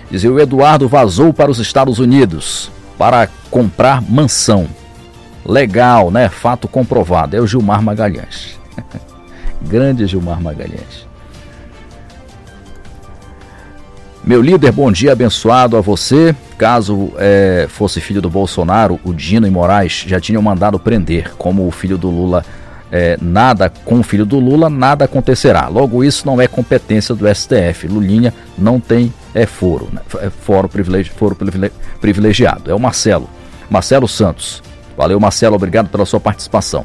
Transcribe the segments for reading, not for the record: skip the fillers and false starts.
Dizia: o Eduardo vazou para os Estados Unidos para comprar mansão. Legal, né? Fato comprovado. É o Gilmar Magalhães. Grande Gilmar Magalhães. Meu líder, bom dia, abençoado a você. Caso fosse filho do Bolsonaro, o Dino e Moraes já tinham mandado prender. Como o filho do Lula, nada com o filho do Lula, nada acontecerá. Logo, isso não é competência do STF. Lulinha não tem foro, né? Foro privilegiado. É o Marcelo Santos. Valeu, Marcelo, obrigado pela sua participação.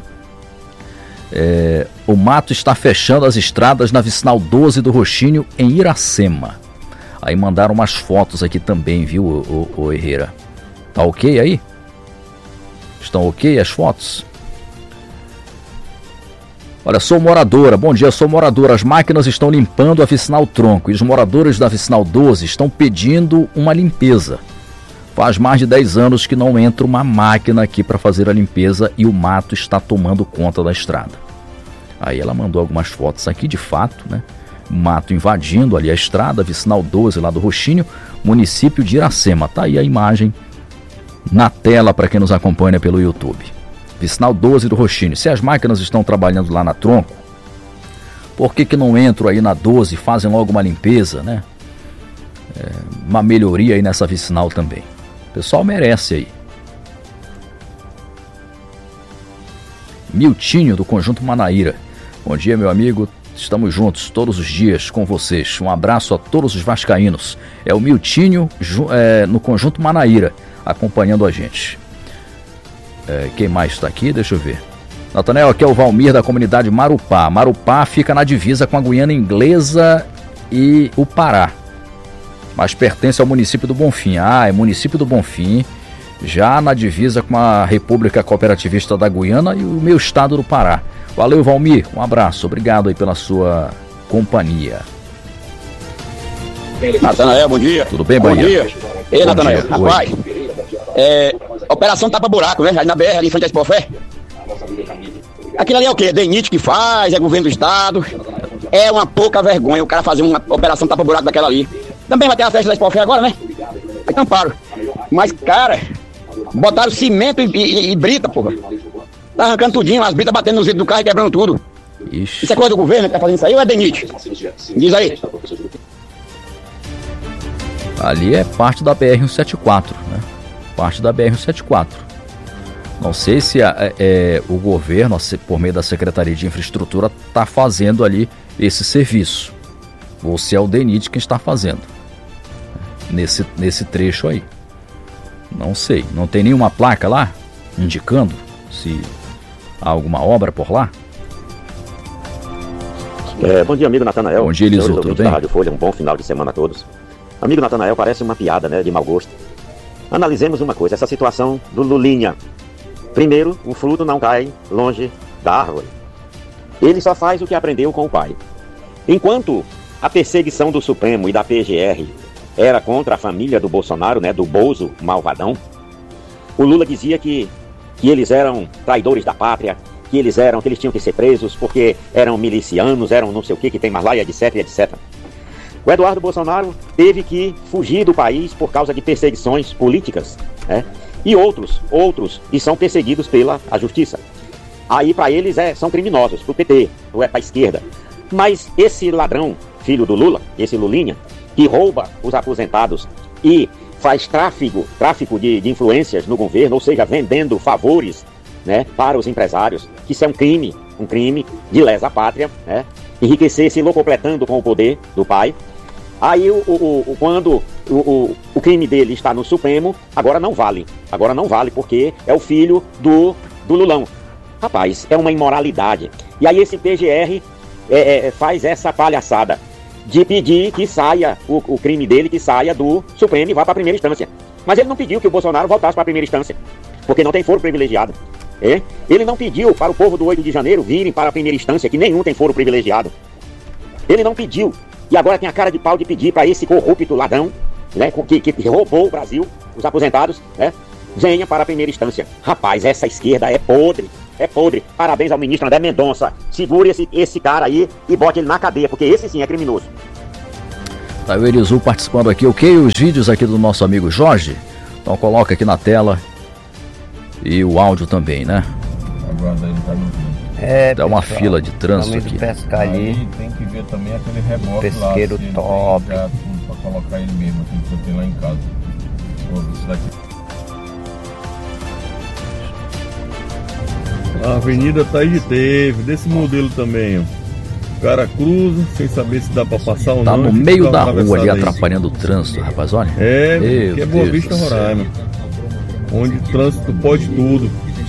O mato está fechando as estradas na vicinal 12 do Roxinho, em Iracema. Aí mandaram umas fotos aqui também, viu, o Herrera? Tá ok aí? Estão ok as fotos? Olha, sou moradora, bom dia, sou moradora. As máquinas estão limpando a vicinal Tronco e os moradores da vicinal 12 estão pedindo uma limpeza. Faz mais de 10 anos que não entra uma máquina aqui para fazer a limpeza e o mato está tomando conta da estrada. Aí ela mandou algumas fotos aqui, de fato, né? Mato invadindo ali a estrada, vicinal 12 lá do Roxinho, município de Iracema. Tá aí a imagem na tela para quem nos acompanha pelo YouTube. Vicinal 12 do Roxinho. Se as máquinas estão trabalhando lá na Tronco, por que não entram aí na 12 e fazem logo uma limpeza, né? Uma melhoria aí nessa vicinal também. O pessoal merece aí. Miltinho, do Conjunto Manaíra. Bom dia, meu amigo. Estamos juntos todos os dias com vocês. Um abraço a todos os vascaínos. É o Miltinho no Conjunto Manaíra acompanhando a gente. Quem mais está aqui? Deixa eu ver. Nathanael, aqui é o Valmir da comunidade Marupá. Marupá fica na divisa com a Guiana Inglesa e o Pará, mas pertence ao município do Bonfim. É município do Bonfim, já na divisa com a República Cooperativista da Guiana e o meu estado do Pará. Valeu, Valmir, um abraço, obrigado aí pela sua companhia. Nathanael, bom dia. Tudo bem, Bahia? Bom dia. Ei, Nathanael, rapaz, operação tapa-buraco, né? Ali na BR, ali em frente à Expofé. Aquilo ali é o quê? DENIT que faz, é governo do estado. É uma pouca vergonha o cara fazer uma operação tapa-buraco daquela ali. Também vai ter a festa da Expofé agora, né? Aí tamparam. Mas, cara, botaram cimento e brita, porra. Tá arrancando tudinho, as britas batendo nos vidros do carro e quebrando tudo. Ixi. Isso é coisa do governo que tá fazendo isso aí ou é DENIT? Diz aí. Ali é parte da BR-174, né? Parte da BR-174. Não sei se o governo, por meio da Secretaria de Infraestrutura, está fazendo ali esse serviço. Ou se é o DENIT que está fazendo. Nesse trecho aí. Não sei. Não tem nenhuma placa lá indicando se há alguma obra por lá? Bom dia, amigo Nathanael. Bom dia, Elisu, tudo bem? Da Rádio Folha, um bom final de semana a todos. Amigo Nathanael, parece uma piada, né, de mau gosto. Analisemos uma coisa, essa situação do Lulinha. Primeiro, o fruto não cai longe da árvore. Ele só faz o que aprendeu com o pai. Enquanto a perseguição do Supremo e da PGR era contra a família do Bolsonaro, né, do Bozo malvadão, o Lula dizia que eles eram traidores da pátria, que eles tinham que ser presos porque eram milicianos, eram não sei o que tem mais lá, e etc, etc. O Eduardo Bolsonaro teve que fugir do país por causa de perseguições políticas, né? E outros, e são perseguidos pela justiça. Aí para eles são criminosos, pro PT, ou pra esquerda. Mas esse ladrão, filho do Lula, esse Lulinha, que rouba os aposentados e faz tráfico de influências no governo, ou seja, vendendo favores, né, para os empresários, que isso é um crime de lesa pátria, né, enriquecer se locupletando com o poder do pai. Aí quando o crime dele está no Supremo, agora não vale porque é o filho do Lulão. Rapaz, é uma imoralidade. E aí esse PGR faz essa palhaçada de pedir que saia o crime dele, que saia do Supremo e vá para a primeira instância. Mas ele não pediu que o Bolsonaro voltasse para a primeira instância, porque não tem foro privilegiado. Ele não pediu para o povo do 8 de janeiro virem para a primeira instância, que nenhum tem foro privilegiado. Ele não pediu. E agora tem a cara de pau de pedir para esse corrupto ladrão, né, que roubou o Brasil, os aposentados, né, venha para a primeira instância. Rapaz, essa esquerda é podre. Parabéns ao ministro André Mendonça. Segure esse cara aí e bote ele na cadeia, porque esse sim é criminoso. Tá o Erizu participando aqui, ok? Os vídeos aqui do nosso amigo Jorge. Então coloca aqui na tela. E o áudio também, né? Aguarda ele, tá no vídeo. Dá uma fila de trânsito aqui. Pescar ali. Tem que ver também aquele rebote pesqueiro lá, top. Pra colocar ele mesmo, tem que ter lá em casa. Pô, isso daqui. A avenida tá aí teve, desse modelo também, ó. O cara cruza, sem saber se dá pra passar ou tá não. Tá no meio da rua ali, atrapalhando o trânsito, rapaz, olha. Que é Boa Vista, Roraima. Onde o trânsito pode tudo.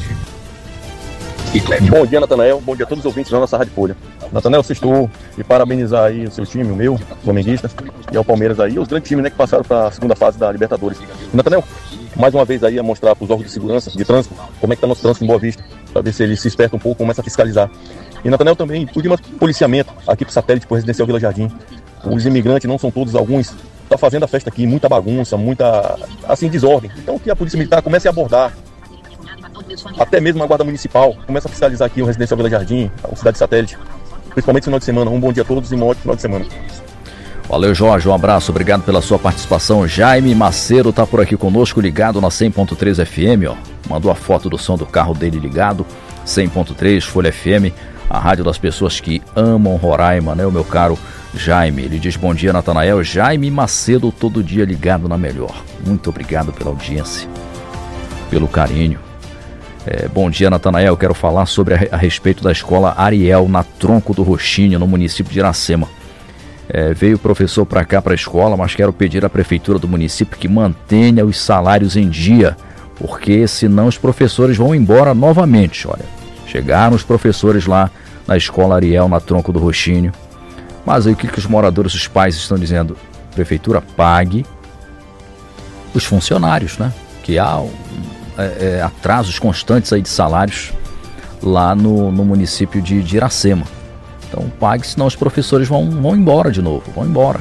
Bom dia, Natanael. Bom dia a todos os ouvintes da nossa Rádio Folha. Natanael, sextou e parabenizar aí o seu time, o meu, flamenguista, e ao Palmeiras aí, os grandes times, né, que passaram para a segunda fase da Libertadores. Natanael, mais uma vez aí a mostrar para os órgãos de segurança, de trânsito, como é que está nosso trânsito em Boa Vista, para ver se eles se espertam um pouco, começa a fiscalizar. E Natanael também, por de policiamento aqui para o satélite, para o residencial Vila Jardim. Os imigrantes, não são todos, alguns, tá fazendo a festa aqui, muita bagunça, muita, assim, desordem. Então que a Polícia Militar comece a abordar, até mesmo a Guarda Municipal, começa a fiscalizar aqui o residencial Vila Jardim, a cidade satélite, principalmente no final de semana. Um bom dia a todos e um ótimo final de semana. Valeu, Jorge, um abraço, obrigado pela sua participação. Jaime Macedo tá por aqui conosco, ligado na 100.3 FM, ó. Mandou a foto do som do carro dele ligado, 100.3 Folha FM, a rádio das pessoas que amam Roraima, né, o meu caro Jaime. Ele diz: bom dia, Natanael. Jaime Macedo, todo dia ligado na melhor. Muito obrigado pela audiência, pelo carinho. Bom dia, Natanael. Quero falar sobre a respeito da escola Ariel, na Tronco do Roxinho, no município de Iracema. Veio o professor para cá, para a escola, mas quero pedir à prefeitura do município que mantenha os salários em dia, porque senão os professores vão embora novamente. Olha, chegaram os professores lá na escola Ariel, na Tronco do Roxinho. Mas aí o que os moradores, os pais estão dizendo? Prefeitura, pague os funcionários, né? Que há atrasos constantes aí de salários lá no município de Iracema. Então pague, senão os professores vão embora de novo, vão embora.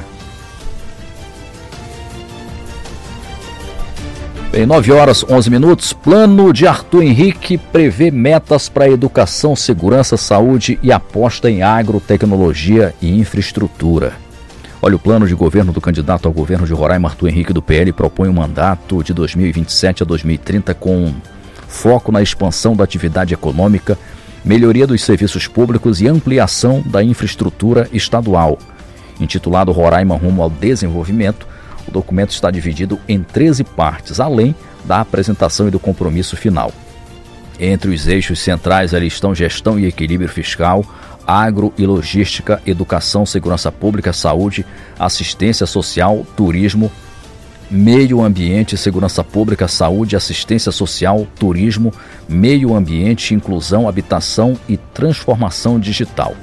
Bem, 9h11. Plano de Arthur Henrique prevê metas para educação, segurança, saúde e aposta em agrotecnologia e infraestrutura. Olha, o plano de governo do candidato ao governo de Roraima, Arthur Henrique do PL, propõe um mandato de 2027 a 2030 com foco na expansão da atividade econômica, melhoria dos serviços públicos e ampliação da infraestrutura estadual. Intitulado Roraima Rumo ao Desenvolvimento, o documento está dividido em 13 partes, além da apresentação e do compromisso final. Entre os eixos centrais ali estão gestão e equilíbrio fiscal, agro e logística, educação, segurança pública, saúde, assistência social, turismo, meio ambiente, segurança pública, saúde, assistência social, turismo, meio ambiente, inclusão, habitação e transformação digital.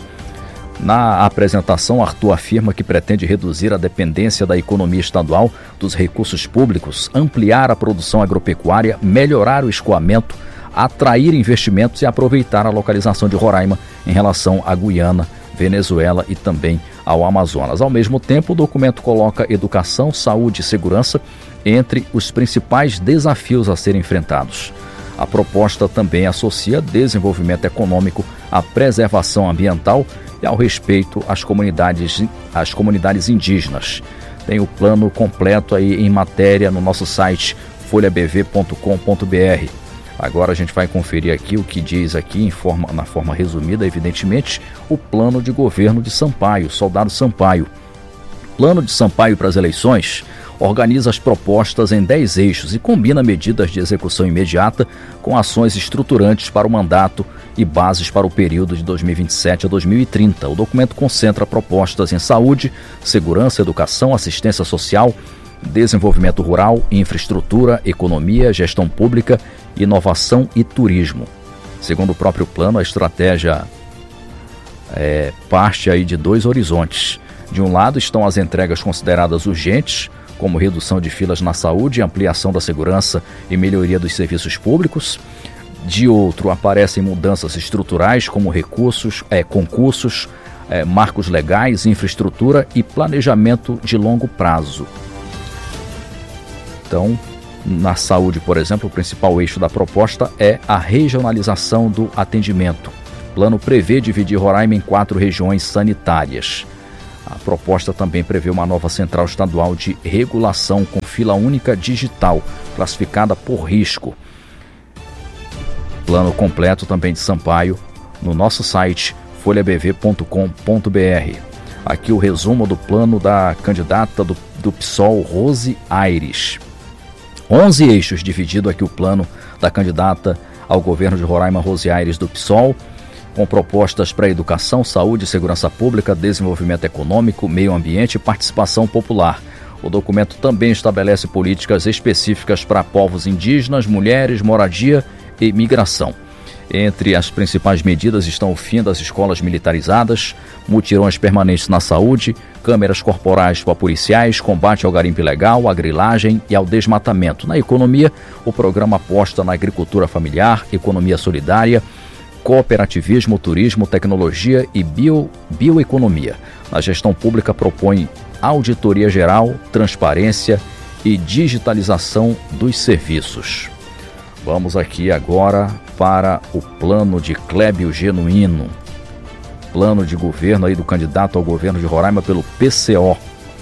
Na apresentação, Arthur afirma que pretende reduzir a dependência da economia estadual dos recursos públicos, ampliar a produção agropecuária, melhorar o escoamento, atrair investimentos e aproveitar a localização de Roraima em relação à Guiana, Venezuela e também ao Amazonas. Ao mesmo tempo, o documento coloca educação, saúde e segurança entre os principais desafios a serem enfrentados. A proposta também associa desenvolvimento econômico à preservação ambiental e ao respeito às comunidades indígenas. Tem o plano completo aí em matéria no nosso site folhabv.com.br. Agora a gente vai conferir aqui o que diz aqui na forma resumida, evidentemente, o plano de governo de Sampaio, soldado Sampaio. Plano de Sampaio para as eleições organiza as propostas em 10 eixos e combina medidas de execução imediata com ações estruturantes para o mandato e bases para o período de 2027 a 2030. O documento concentra propostas em saúde, segurança, educação, assistência social, desenvolvimento rural, infraestrutura, economia, gestão pública, inovação e turismo. Segundo o próprio plano, a estratégia parte aí de 2 horizontes. De um lado estão as entregas consideradas urgentes, como redução de filas na saúde, ampliação da segurança e melhoria dos serviços públicos. De outro, aparecem mudanças estruturais como concursos, marcos legais, infraestrutura e planejamento de longo prazo. Então, na saúde, por exemplo, o principal eixo da proposta é a regionalização do atendimento. O plano prevê dividir Roraima em 4 regiões sanitárias. A proposta também prevê uma nova central estadual de regulação com fila única digital, classificada por risco. Plano completo também de Sampaio no nosso site folhabv.com.br. Aqui o resumo do plano da candidata do PSOL, Rose Aires. 11 eixos dividido aqui o plano da candidata ao governo de Roraima, Rose Aires, do PSOL, com propostas para educação, saúde, segurança pública, desenvolvimento econômico, meio ambiente e participação popular. O documento também estabelece políticas específicas para povos indígenas, mulheres, moradia e migração. Entre as principais medidas estão o fim das escolas militarizadas, mutirões permanentes na saúde, câmeras corporais para policiais, combate ao garimpo ilegal, à grilagem e ao desmatamento. Na economia, o programa aposta na agricultura familiar, economia solidária, cooperativismo, turismo, tecnologia e bioeconomia. Na gestão pública propõe auditoria geral, transparência e digitalização dos serviços. Vamos aqui agora para o plano de Clébio Genuíno, plano de governo aí do candidato ao governo de Roraima pelo PCO.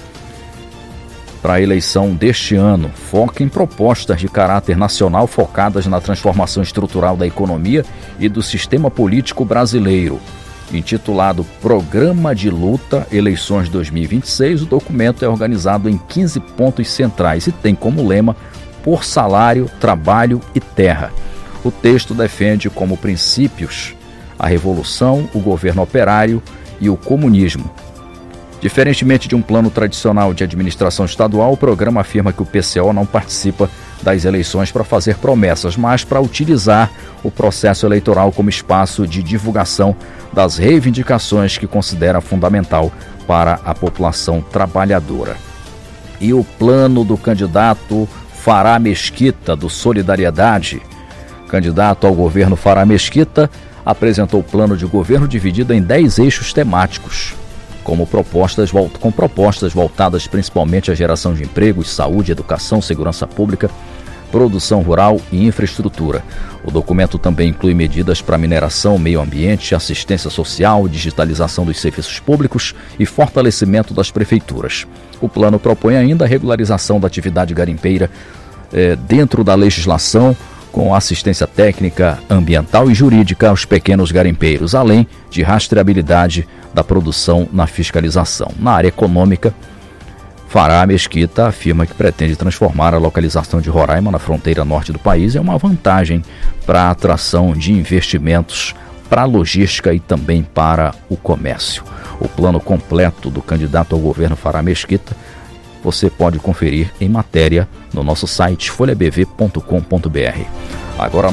Para a eleição deste ano, foca em propostas de caráter nacional focadas na transformação estrutural da economia e do sistema político brasileiro. Intitulado Programa de Luta Eleições 2026, o documento é organizado em 15 pontos centrais e tem como lema por salário, trabalho e terra. O texto defende como princípios a revolução, o governo operário e o comunismo. Diferentemente de um plano tradicional de administração estadual, o programa afirma que o PCO não participa das eleições para fazer promessas, mas para utilizar o processo eleitoral como espaço de divulgação das reivindicações que considera fundamental para a população trabalhadora. E o plano do candidato Fará Mesquita, do Solidariedade. Candidato ao governo Fará Mesquita apresentou o plano de governo dividido em 10 eixos temáticos, com propostas voltadas principalmente à geração de empregos, saúde, educação, segurança pública, produção rural e infraestrutura. O documento também inclui medidas para mineração, meio ambiente, assistência social, digitalização dos serviços públicos e fortalecimento das prefeituras. O plano propõe ainda a regularização da atividade garimpeira dentro da legislação, com assistência técnica, ambiental e jurídica aos pequenos garimpeiros, além de rastreabilidade da produção na fiscalização. Na área econômica, Fará Mesquita afirma que pretende transformar a localização de Roraima na fronteira norte do país em uma vantagem para a atração de investimentos para a logística e também para o comércio. O plano completo do candidato ao governo Fará Mesquita você pode conferir em matéria no nosso site folhabv.com.br. Agora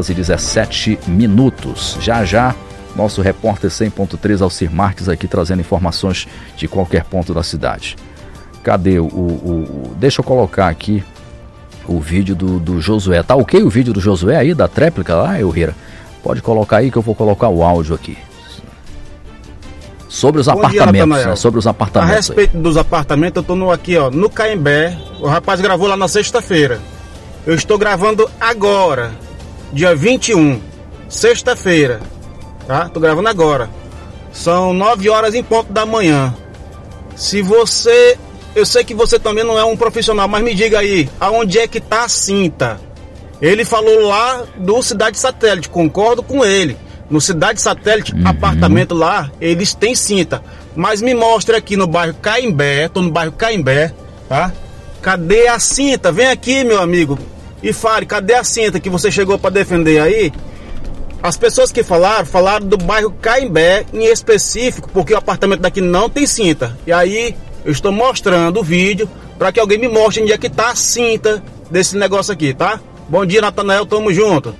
9h17. Já, nosso repórter 100.3 Alcir Marques aqui trazendo informações de qualquer ponto da cidade. Cadê deixa eu colocar aqui o vídeo do Josué. Tá ok o vídeo do Josué aí, da tréplica lá, Elvira? Pode colocar aí que eu vou colocar o áudio aqui. Sobre os apartamentos, né? Sobre os apartamentos. A respeito dos apartamentos, eu tô aqui, ó, no Caimbé. O rapaz gravou lá na sexta-feira. Eu estou gravando agora, dia 21, sexta-feira, tá? Tô gravando agora. São 9 horas em ponto da manhã. Eu sei que você também não é um profissional, mas me diga aí, aonde é que tá a cinta? Ele falou lá do Cidade Satélite, concordo com ele. No Cidade Satélite, apartamento lá, eles têm cinta. Mas me mostre aqui no bairro Caimbé, tô no bairro Caimbé, tá? Cadê a cinta? Vem aqui, meu amigo, e fale, cadê a cinta que você chegou para defender aí? As pessoas que falaram do bairro Caimbé em específico, porque o apartamento daqui não tem cinta. E aí, eu estou mostrando o vídeo para que alguém me mostre onde é que tá a cinta desse negócio aqui, tá? Bom dia, Natanael, tamo junto.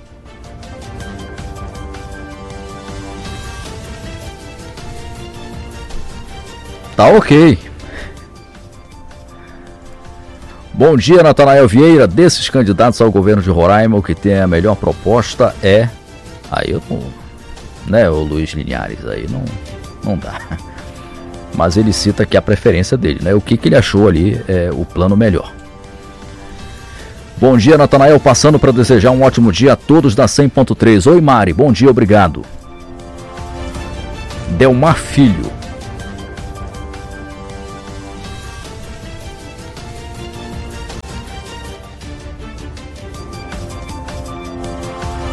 Tá ok. Bom dia, Natanael Vieira. Desses candidatos ao governo de Roraima, o que tem a melhor proposta é... Aí eu não... Né, o Luiz Linhares, aí não dá. Mas ele cita aqui a preferência dele, né? O que ele achou ali é o plano melhor. Bom dia, Natanael. Passando para desejar um ótimo dia a todos da 100.3. Oi, Mari. Bom dia, obrigado. Delmar Filho.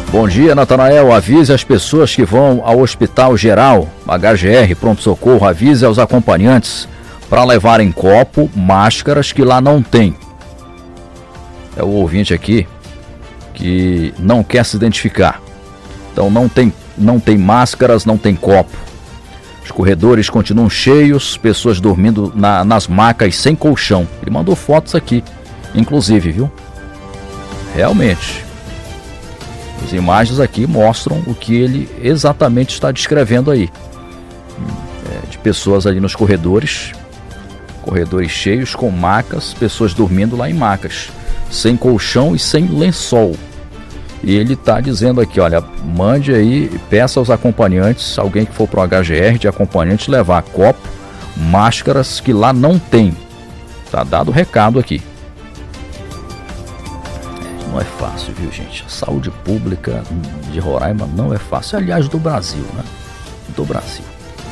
Bom dia, Natanael. Avise as pessoas que vão ao Hospital Geral, HGR, pronto-socorro, avise aos acompanhantes para levarem copo, máscaras que lá não tem. É o ouvinte aqui que não quer se identificar. Então não tem máscaras, não tem copo. Os corredores continuam cheios, pessoas dormindo nas macas sem colchão. Ele mandou fotos aqui, inclusive, viu? Realmente. As imagens aqui mostram o que ele exatamente está descrevendo aí. De pessoas ali nos corredores cheios com macas, pessoas dormindo lá em macas, sem colchão e sem lençol. E ele está dizendo aqui, olha, mande aí, peça aos acompanhantes, alguém que for para o HGR de acompanhante, levar copo, máscaras que lá não tem. Tá dado o recado aqui. Não é fácil, viu, gente? A saúde pública de Roraima não é fácil. Aliás, do Brasil, né? Do Brasil.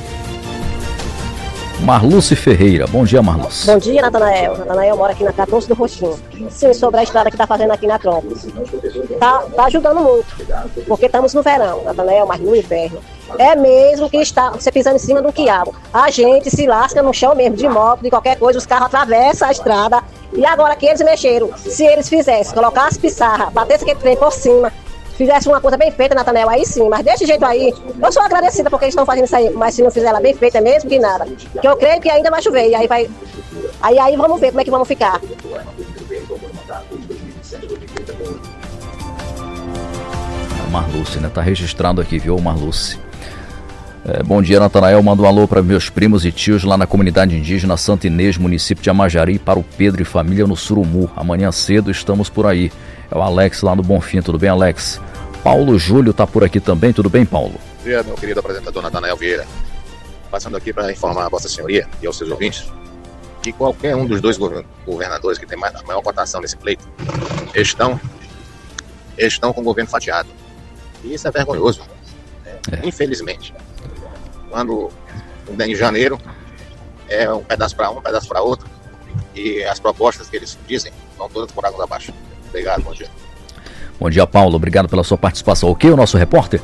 Marluce Ferreira. Bom dia, Marluce. Bom dia, Natanael. Natanael mora aqui na 14 do Roxinho. Sim, sobre a estrada que está fazendo aqui na Trópolis. Tá ajudando muito, porque estamos no verão, Natanael, mas no inverno. É mesmo que está você pisando em cima de um quiabo. A gente se lasca no chão mesmo, de moto, de qualquer coisa, os carros atravessam a estrada. E agora que eles mexeram, se eles fizessem, colocassem pissarra, batessem aquele trem por cima, fizesse uma coisa bem feita, Natanael, aí sim, mas desse jeito aí, eu sou agradecida porque eles estão fazendo isso aí, mas se não fizer ela bem feita mesmo, que nada. Que eu creio que ainda vai chover, e aí vai. Aí vamos ver como é que vamos ficar. A Marluce, né? Tá registrado aqui, viu, Marluce? Bom dia, Natanael. Manda um alô para meus primos e tios lá na comunidade indígena Santa Inês, município de Amajari, para o Pedro e família no Surumu. Amanhã cedo estamos por aí. É o Alex lá no Bonfim. Tudo bem, Alex? Paulo Júlio está por aqui também. Tudo bem, Paulo? Bom dia, meu querido apresentador Natanael Vieira. Passando aqui para informar a Vossa Senhoria e aos seus ouvintes que qualquer um dos dois governadores que tem a maior cotação nesse pleito estão com o governo fatiado. E isso é vergonhoso. Infelizmente. Quando em janeiro é um pedaço para um pedaço para outro, e as propostas que eles dizem vão todas por água abaixo. Obrigado, bom dia. Bom dia, Paulo. Obrigado pela sua participação. Ok, o nosso repórter?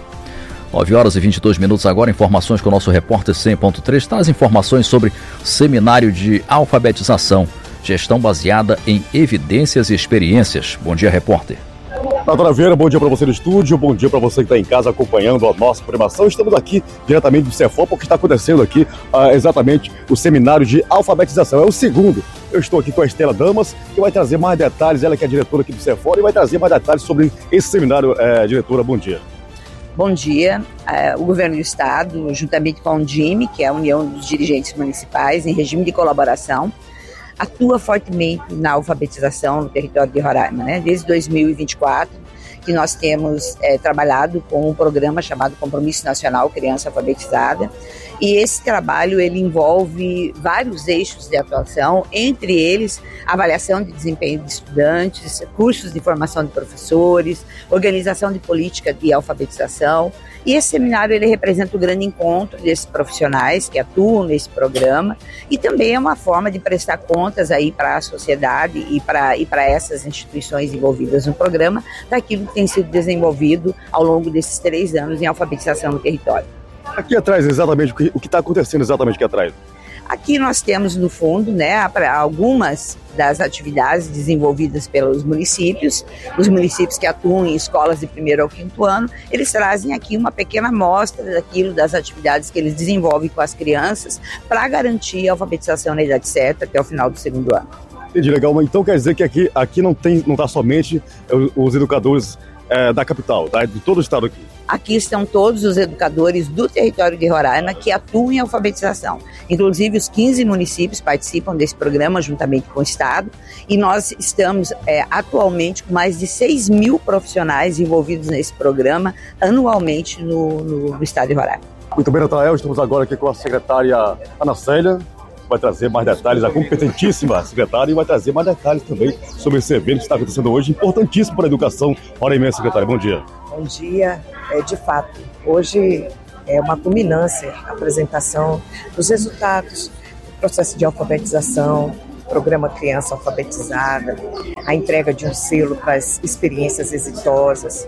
9 horas e 22 minutos agora. Informações com o nosso repórter 100.3. Traz informações sobre seminário de alfabetização. Gestão baseada em evidências e experiências. Bom dia, repórter. Natanael Vieira, bom dia para você no estúdio, bom dia para você que está em casa acompanhando a nossa programação. Estamos aqui diretamente do Cefop, porque está acontecendo aqui exatamente o seminário de alfabetização. É o segundo. Eu estou aqui com a Estela Damas, que vai trazer mais detalhes, ela que é a diretora aqui do Cefop, e vai trazer mais detalhes sobre esse seminário. Diretora, bom dia. Bom dia. O Governo do Estado, juntamente com a Undime, que é a União dos Dirigentes Municipais, em regime de colaboração, atua fortemente na alfabetização no território de Roraima, né? Desde 2024, que nós temos trabalhado com um programa chamado Compromisso Nacional Criança Alfabetizada, e esse trabalho ele envolve vários eixos de atuação, entre eles avaliação de desempenho de estudantes, cursos de formação de professores, organização de política de alfabetização. E esse seminário ele representa o grande encontro desses profissionais que atuam nesse programa, e também é uma forma de prestar contas aí para a sociedade e para essas instituições envolvidas no programa daquilo que tem sido desenvolvido ao longo desses 3 anos em alfabetização no território. Aqui atrás, exatamente, o que está acontecendo exatamente aqui atrás? Aqui nós temos no fundo, né, algumas das atividades desenvolvidas pelos municípios. Os municípios que atuam em escolas de 1º ao 5º ano, eles trazem aqui uma pequena amostra das atividades que eles desenvolvem com as crianças para garantir a alfabetização na idade certa até o final do 2º ano. Entendi, legal. Então quer dizer que aqui não está somente os educadores da capital, de todo o estado aqui? Aqui estão todos os educadores do território de Roraima que atuam em alfabetização. Inclusive, os 15 municípios participam desse programa juntamente com o Estado, e nós estamos atualmente com mais de 6.000 profissionais envolvidos nesse programa anualmente no estado de Roraima. Muito bem, Natanael, estamos agora aqui com a secretária Ana Célia, vai trazer mais detalhes, a competentíssima secretária, e vai trazer mais detalhes também sobre esse evento que está acontecendo hoje, importantíssimo para a educação roraimense. Secretária, bom dia. Bom dia. De fato, hoje é uma culminância a apresentação dos resultados do processo de alfabetização, do programa Criança Alfabetizada, a entrega de um selo para as experiências exitosas.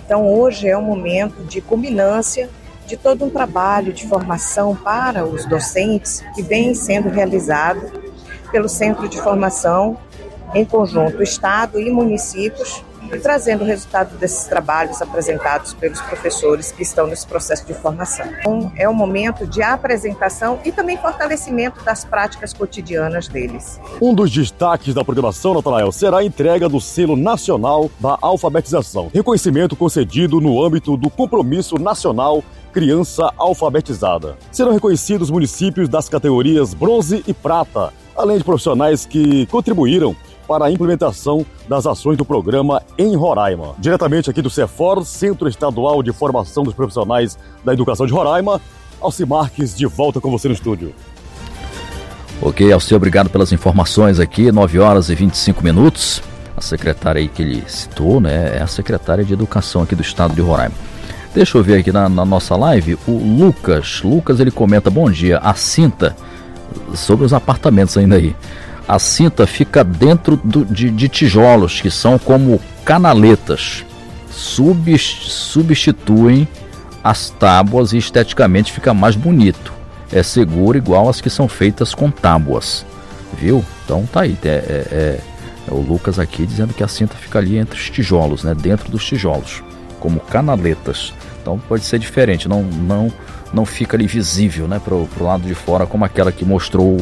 Então, hoje é um momento de culminância de todo um trabalho de formação para os docentes que vem sendo realizado pelo Centro de Formação, em conjunto Estado e municípios, e trazendo o resultado desses trabalhos apresentados pelos professores que estão nesse processo de formação. Então, é um momento de apresentação e também fortalecimento das práticas cotidianas deles. Um dos destaques da programação, Natanael, será a entrega do Selo Nacional da Alfabetização, reconhecimento concedido no âmbito do Compromisso Nacional Criança Alfabetizada. Serão reconhecidos municípios das categorias bronze e prata, além de profissionais que contribuíram para a implementação das ações do programa em Roraima. Diretamente aqui do CEFOR, Centro Estadual de Formação dos Profissionais da Educação de Roraima, Alci Marques, de volta com você no estúdio. Ok, Alci, obrigado pelas informações aqui, 9 horas e 25 minutos. A secretária aí que ele citou, né, é a secretária de Educação aqui do estado de Roraima. Deixa eu ver aqui na nossa live, o Lucas, ele comenta, bom dia, a cinta, sobre os apartamentos ainda aí. A cinta fica dentro de tijolos, que são como canaletas. Substituem as tábuas e esteticamente fica mais bonito. É seguro igual as que são feitas com tábuas. Viu? Então tá aí. É o Lucas aqui dizendo que a cinta fica ali entre os tijolos, né? Dentro dos tijolos, como canaletas. Então pode ser diferente, não fica ali visível, né? Pro lado de fora, como aquela que mostrou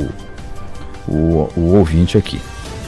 o ouvinte aqui.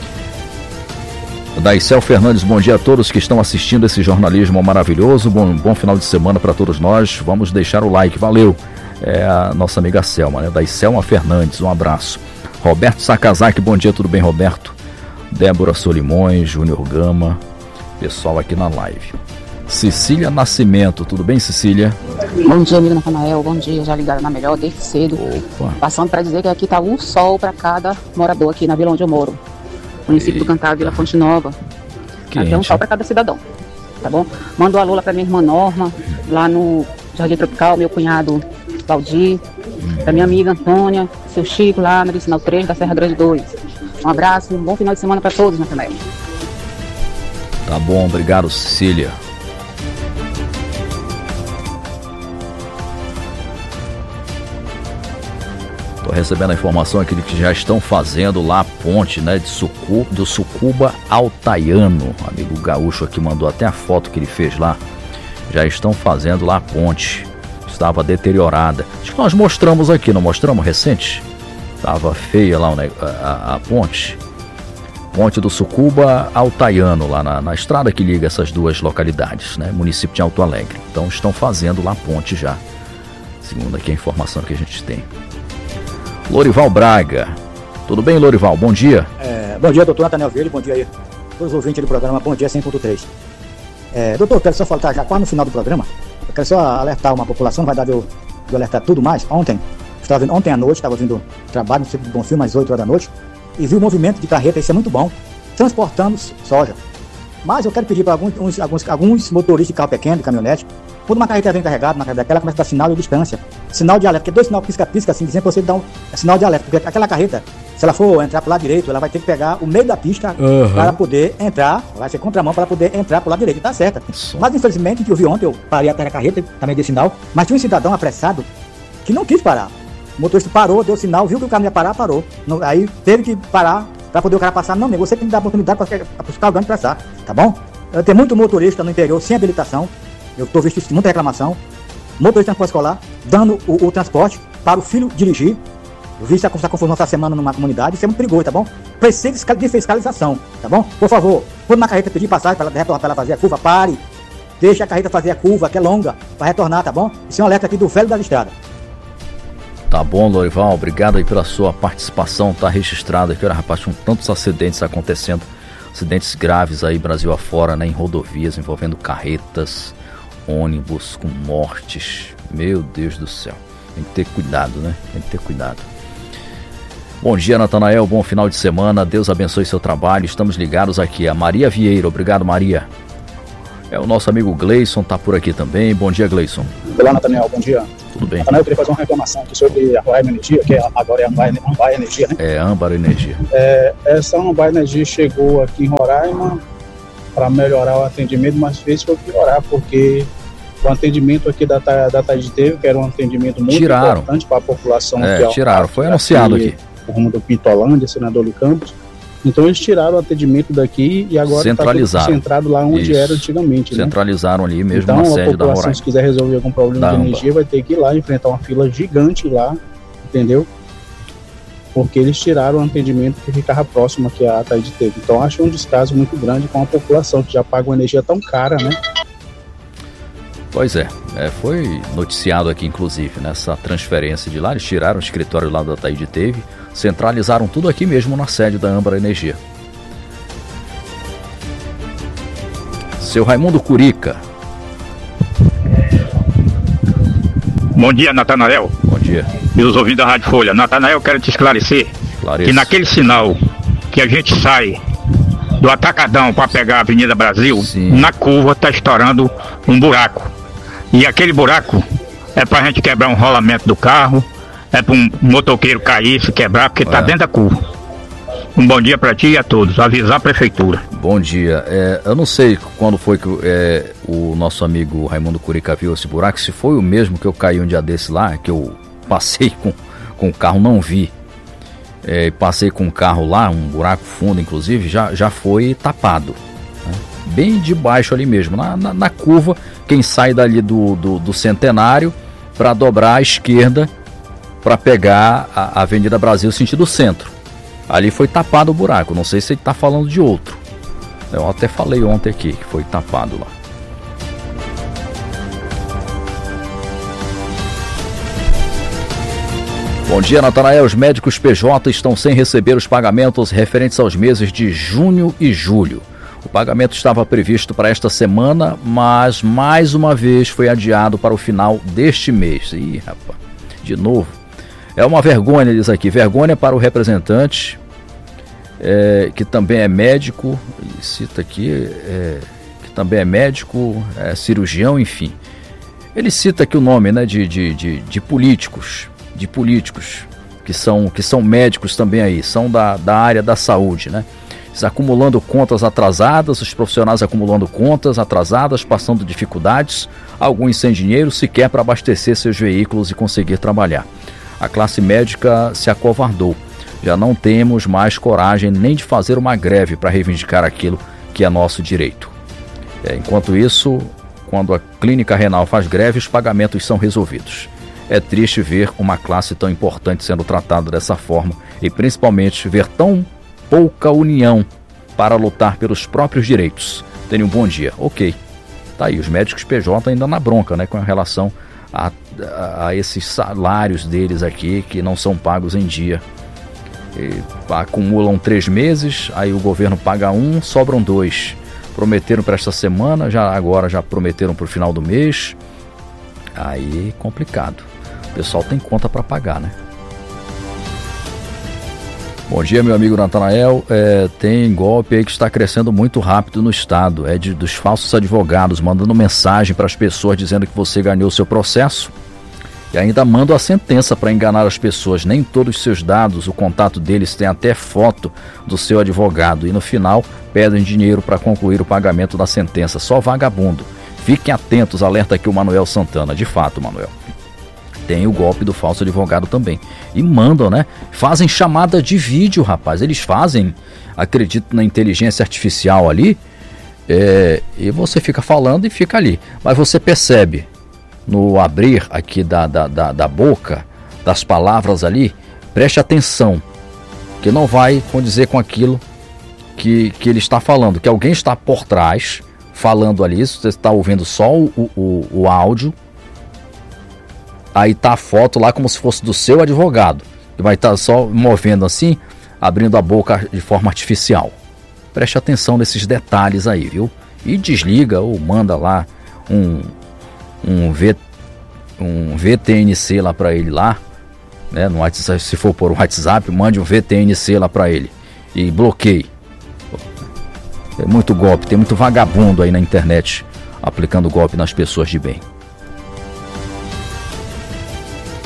Daicel Fernandes, bom dia a todos que estão assistindo esse jornalismo maravilhoso. Bom final de semana para todos nós. Vamos deixar o like, valeu. É a nossa amiga Selma, né? Daicelma Fernandes, um abraço. Roberto Sakazaki, bom dia, tudo bem, Roberto? Débora Solimões, Júnior Gama, pessoal aqui na live. Cecília Nascimento, tudo bem, Cecília? Bom dia, amigo Natanael, bom dia, já ligaram na melhor desde cedo. Opa. Passando para dizer que aqui tá um sol para cada morador aqui na vila onde eu moro. Município do Cantar, Vila Fonte Nova. Aqui é um sol para cada cidadão, tá bom? Manda um alô lá para minha irmã Norma, lá no Jardim Tropical, meu cunhado Valdir, para minha amiga Antônia, seu Chico lá na Medicinal 3 da Serra Grande 2. Um abraço, um bom final de semana para todos, Natanael. Tá bom, obrigado, Cecília. Estou recebendo a informação aqui de que já estão fazendo lá a ponte, né, do Sucuba Altaiano. O amigo gaúcho aqui mandou até a foto que ele fez lá. Já estão fazendo lá a ponte. Estava deteriorada. Acho que nós mostramos aqui, não mostramos recente? Estava feia lá a ponte. Ponte do Sucuba Altaiano, lá na estrada que liga essas duas localidades, né? Município de Alto Alegre. Então estão fazendo lá a ponte já. Segundo aqui a informação que a gente tem. Lorival Braga. Tudo bem, Lorival? Bom dia. Bom dia, doutor Natanael Verde. Bom dia aí. Todos os ouvintes do programa. Bom dia, 100.3. Doutor, quero só falar já quase no final do programa. Eu quero só alertar uma população, não vai dar de eu alertar tudo mais. Ontem à noite, estava vindo trabalho no Centro do Bonfim, às 8 horas da noite, e vi o movimento de carreta, isso é muito bom, transportando soja. Mas eu quero pedir para alguns motoristas de carro pequeno, de caminhonete, quando uma carreta vem carregada, uma carreta daquela, começa a dar sinal de distância. Sinal de alerta, porque 2 sinal pisca-pisca, assim, dizendo para você dar um sinal de alerta. Porque aquela carreta, se ela for entrar para o lado direito, ela vai ter que pegar o meio da pista para poder entrar, vai ser contramão para poder entrar para o lado direito, tá certo. Mas infelizmente, que eu vi ontem, eu parei atrás da carreta, também dei sinal, mas tinha um cidadão apressado que não quis parar. O motorista parou, deu sinal, viu que o carro ia parar, parou. Aí teve que parar para poder o cara passar. Não, você tem que dar oportunidade para os carros grandes passar, tá bom? Tem muito motorista no interior sem habilitação. Eu estou vendo muita reclamação. Motorista de transporte escolar dando o transporte para o filho dirigir. Eu vi essa confusão essa semana numa comunidade. Isso é muito perigoso, tá bom? Precisa de fiscalização, tá bom? Por favor, quando uma carreta pedir passagem para ela fazer a curva, pare. Deixe a carreta fazer a curva, que é longa, para retornar, tá bom? Isso é um alerta aqui do velho da estrada. Tá bom, Lorival, obrigado aí pela sua participação, tá registrado aqui, olha, rapaz, com tantos acidentes acontecendo, acidentes graves aí Brasil afora, né, em rodovias envolvendo carretas, ônibus com mortes, meu Deus do céu, tem que ter cuidado, né, tem que ter cuidado. Bom dia, Natanael, bom final de semana, Deus abençoe seu trabalho, estamos ligados aqui, a Maria Vieira, obrigado, Maria. O nosso amigo Gleison tá por aqui também, bom dia, Gleison. Olá, Natanael, bom dia. Tudo bem. Natanael, eu queria fazer uma reclamação aqui sobre a Roraima Energia, que agora é a Ambar Energia, né? É, Ambar Energia. Essa Ambar Energia chegou aqui em Roraima para melhorar o atendimento, mas fez foi piorar, porque o atendimento aqui da Taide Teve, que era um atendimento muito importante para a população. Tiraram, foi anunciado aqui. O rumo do Pitolândia, Senador do Campos. Então eles tiraram o atendimento daqui e agora está tudo concentrado lá onde era antigamente. Centralizaram, né? Ali mesmo então, na sede da Roraima. Se quiser resolver algum problema de energia, vai ter que ir lá, enfrentar uma fila gigante lá, entendeu? Porque eles tiraram o atendimento que ficava próximo aqui à Taide Teve. Então acho um descaso muito grande com a população que já paga uma energia tão cara, né? Pois é, foi noticiado aqui, inclusive, nessa transferência de lá. Eles tiraram o escritório lá da Taide Teve, centralizaram tudo aqui mesmo na sede da Ambra Energia. Seu Raimundo Curica. Bom dia, Natanael. Bom dia. E os ouvintes da Rádio Folha. Natanael, quero te esclarecer que naquele sinal que a gente sai do Atacadão para pegar a Avenida Brasil, na curva está estourando um buraco. E aquele buraco é para a gente quebrar um rolamento do carro, é para um motoqueiro cair, se quebrar, porque está dentro da curva. Um bom dia para ti e a todos. Avisar a prefeitura. Bom dia. Eu não sei quando foi que o nosso amigo Raimundo Curica viu esse buraco, se foi o mesmo que eu caí um dia desse lá, que eu passei com o carro, não vi. Passei com o carro lá, um buraco fundo inclusive, já foi tapado, né? Bem debaixo ali mesmo, na curva, quem sai dali do Centenário para dobrar à esquerda para pegar a Avenida Brasil sentido centro. Ali foi tapado o buraco, não sei se ele está falando de outro. Eu até falei ontem aqui que foi tapado lá. Bom dia, Natanael. Os médicos PJ estão sem receber os pagamentos referentes aos meses de junho e julho. O pagamento estava previsto para esta semana, mas mais uma vez foi adiado para o final deste mês. Ih, rapaz, de novo. É uma vergonha, diz aqui, vergonha para o representante, que também é médico, cita aqui, que também é médico, cirurgião, enfim. Ele cita aqui o nome, né, de políticos, que são médicos também aí, são da área da saúde, né? Acumulando contas atrasadas, os profissionais acumulando contas atrasadas, passando dificuldades, alguns sem dinheiro sequer para abastecer seus veículos e conseguir trabalhar. A classe médica se acovardou. Já não temos mais coragem nem de fazer uma greve para reivindicar aquilo que é nosso direito. Enquanto isso, quando a clínica renal faz greve, os pagamentos são resolvidos. É triste ver uma classe tão importante sendo tratada dessa forma e principalmente ver tão pouca união para lutar pelos próprios direitos. Tenha um bom dia. Ok. Tá aí, os médicos PJ ainda na bronca, né, com relação a esses salários deles aqui que não são pagos em dia. Acumulam 3 meses, aí o governo paga 1, sobram 2. Prometeram para esta semana, agora já prometeram para o final do mês. Aí complicado. O pessoal tem conta para pagar, né? Bom dia, meu amigo Natanael. Tem golpe aí que está crescendo muito rápido no estado. Dos falsos advogados mandando mensagem para as pessoas dizendo que você ganhou seu processo e ainda mandam a sentença para enganar as pessoas. Nem todos os seus dados, o contato deles tem até foto do seu advogado e no final pedem dinheiro para concluir o pagamento da sentença. Só vagabundo. Fiquem atentos, alerta aqui o Manuel Santana. De fato, Manuel, tem o golpe do falso advogado também. E mandam, né? Fazem chamada de vídeo, rapaz. Eles fazem, acredito na inteligência artificial ali, e você fica falando e fica ali. Mas você percebe, no abrir aqui da boca, das palavras ali, preste atenção, que não vai condizer com aquilo que ele está falando, que alguém está por trás, falando ali, você está ouvindo só o áudio, aí tá a foto lá como se fosse do seu advogado, e vai estar só movendo assim, abrindo a boca de forma artificial. Preste atenção nesses detalhes aí, viu? E desliga ou manda lá um VTNC lá para ele lá, né? No WhatsApp, se for por WhatsApp, mande um VTNC lá para ele e bloqueie. É muito golpe, tem muito vagabundo aí na internet aplicando golpe nas pessoas de bem.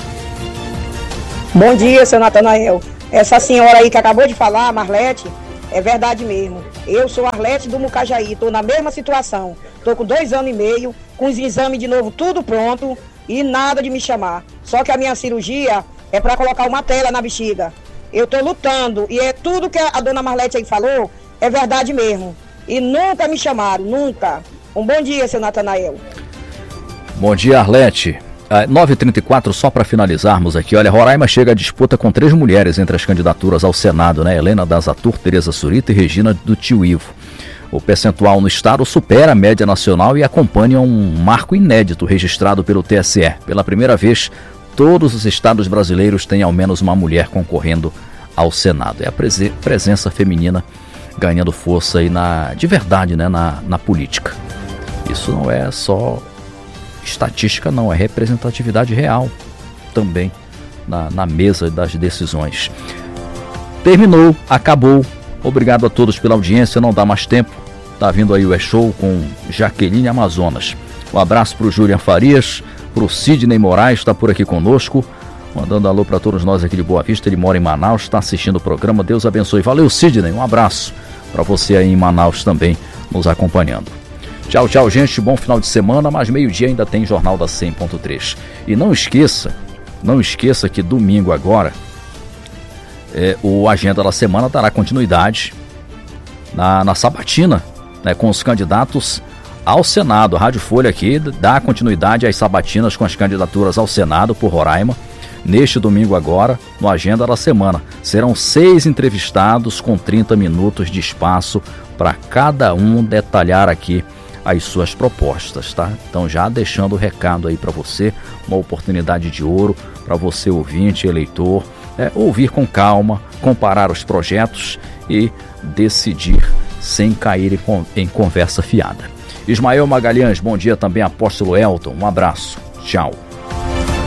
Bom dia, seu Natanael. Essa senhora aí que acabou de falar, a Marlete, É verdade mesmo. Eu sou Arlete do Mucajaí, estou na mesma situação. Estou com 2 anos e meio, com os exames de novo tudo pronto e nada de me chamar. Só que a minha cirurgia é para colocar uma tela na bexiga. Eu estou lutando e é tudo que a dona Marlete aí falou, é verdade mesmo. E nunca me chamaram, nunca. Um bom dia, seu Natanael. Bom dia, Arlete. 9h34, só para finalizarmos aqui. Olha, Roraima chega à disputa com 3 mulheres entre as candidaturas ao Senado, né? Helena Dazatur, Tereza Surita e Regina do Tio Ivo. O percentual no estado supera a média nacional e acompanha um marco inédito registrado pelo TSE. Pela primeira vez, todos os estados brasileiros têm ao menos uma mulher concorrendo ao Senado. É a presença feminina ganhando força aí de verdade, né? na política. Isso não é só estatística, não, é representatividade real também na mesa das decisões. Terminou, acabou. Obrigado a todos pela audiência, não dá mais tempo. Tá vindo aí o E-Show com Jaqueline Amazonas. Um abraço pro Julian Farias, pro Sidney Moraes, está por aqui conosco, mandando alô para todos nós aqui de Boa Vista. Ele mora em Manaus, está assistindo o programa. Deus abençoe. Valeu, Sidney, um abraço para você aí em Manaus também, nos acompanhando. Tchau, tchau, gente. Bom final de semana, mas meio-dia ainda tem Jornal da 100.3. E não esqueça que domingo agora, o Agenda da Semana dará continuidade na sabatina, né, com os candidatos ao Senado. A Rádio Folha aqui dá continuidade às sabatinas com as candidaturas ao Senado por Roraima. Neste domingo agora, no Agenda da Semana, serão 6 entrevistados com 30 minutos de espaço para cada um detalhar aqui as suas propostas, tá? Então já deixando o recado aí para você, uma oportunidade de ouro para você, ouvinte, eleitor, ouvir com calma, comparar os projetos e decidir sem cair em conversa fiada. Ismael Magalhães, bom dia também, Apóstolo Elton, um abraço, tchau.